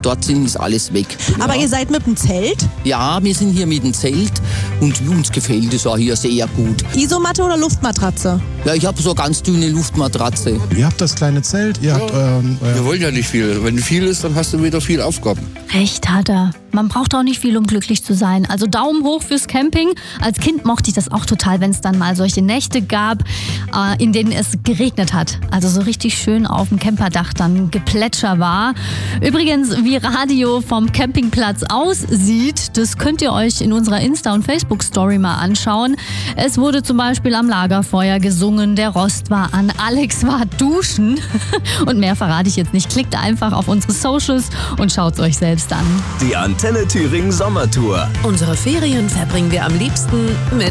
dort sind, ist alles weg. Aber ja. ihr seid mit dem Zelt? Ja, wir sind hier mit dem Zelt und uns gefällt es auch hier sehr gut. Isomatte oder Luftmatratze? Ja, ich habe so ganz dünne Luftmatratze. Ihr habt das kleine Zelt, ihr habt Wir wollen ja nicht viel. Wenn viel ist, dann hast du wieder viel Aufgaben. Recht hat er. Man braucht auch nicht viel, um glücklich zu sein. Also Daumen hoch fürs Camping. Als Kind mochte ich das auch total, wenn es dann mal solche Nächte gab, in denen es geregnet hat. Also so richtig schön auf dem Camperdach dann Geplätscher war. Übrigens, wie Radio vom Campingplatz aussieht, das könnt ihr euch in unserer Insta- und Facebook-Story mal anschauen. Es wurde zum Beispiel am Lagerfeuer gesungen, der Rost war an, Alex war duschen. Und mehr verrate ich jetzt nicht. Klickt einfach auf unsere Socials und schaut es euch selbst an. Die Antenne Thüringen Sommertour. Unsere Ferien verbringen wir am liebsten mit